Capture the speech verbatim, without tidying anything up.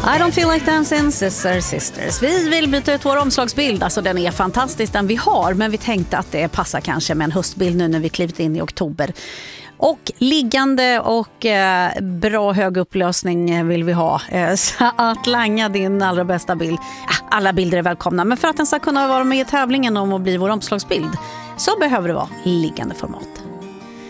I don't feel like dancing, Sister Sisters. Vi vill byta ut vår omslagsbild. Alltså den är fantastisk den vi har. Men vi tänkte att det passar kanske med en höstbild nu när vi klivit in i oktober. Och liggande och eh, bra hög upplösning vill vi ha. Eh, så att langa din allra bästa bild. Eh, alla bilder är välkomna. Men för att den ska kunna vara med i tävlingen om att bli vår omslagsbild så behöver det vara liggande format.